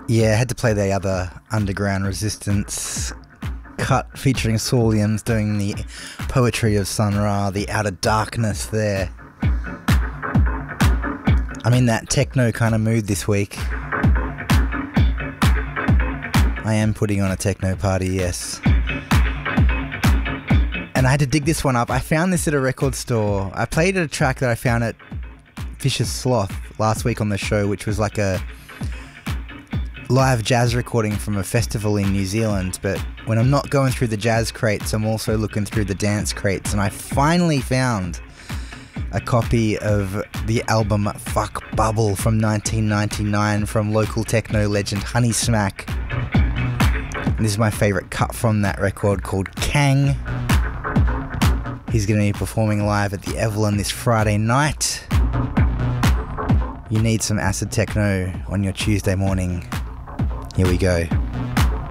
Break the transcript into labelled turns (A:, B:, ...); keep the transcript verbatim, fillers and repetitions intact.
A: Yeah, I had to play the other Underground Resistance cut featuring Sauliums doing the poetry of Sun Ra, the outer darkness there. I'm in that techno kind of mood this week. I am putting on a techno party, yes. And I had to dig this one up. I found this at a record store. I played a track that I found at Fisher's Sloth last week on the show, which was like a live jazz recording from a festival in New Zealand. But when I'm not going through the jazz crates, I'm also looking through the dance crates, and I finally found a copy of the album Fuck Bubble from nineteen ninety-nine from local techno legend Honeysmack. And this is my favourite cut from that record, called Kang. He's going to be performing live at the Evelyn this Friday night. You need some acid techno on your Tuesday morning. Here we go.